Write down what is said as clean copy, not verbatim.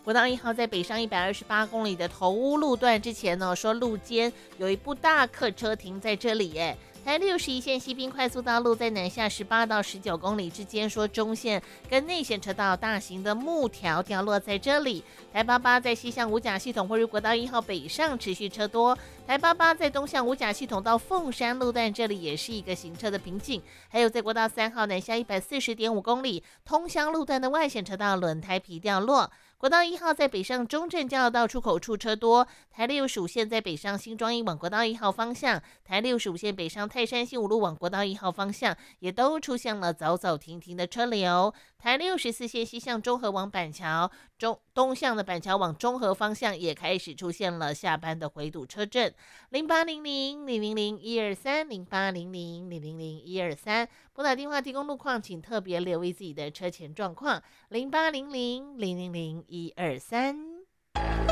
国道1号在北上128公里的头屋路段之前呢，说路肩有一部大客车停在这里，台61线西滨快速道路在南下18到19公里之间，说中线跟内线车道大型的木条掉落在这里。台88在西向五甲系统或于国道1号北上持续车多，台88在东向五甲系统到凤山路段这里也是一个行车的瓶颈，还有在国道3号南下140.5公里通乡路段的外线车道轮胎皮掉落。国道1号在北上中正交流道出口处车多，台65线在北上新庄一往国道1号方向，台65线北上泰山新五路往国道1号方向也都出现了走走停停的车流。台64线西向中和往板桥，东向的板桥往中和方向也开始出现了下班的回堵车阵。0800-000-123，0800-000-123，拨打电话提供路况，请特别留意自己的车前状况。0800-000-123。